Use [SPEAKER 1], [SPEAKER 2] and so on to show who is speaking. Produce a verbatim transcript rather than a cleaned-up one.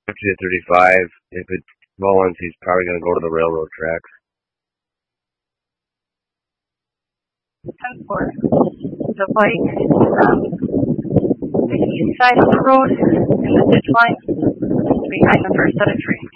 [SPEAKER 1] fifty to thirty-five. If it's Mullins, he's probably going to go to the railroad tracks.
[SPEAKER 2] ten four. The bike from the east side of the road in the ditch line behind the first set of trees.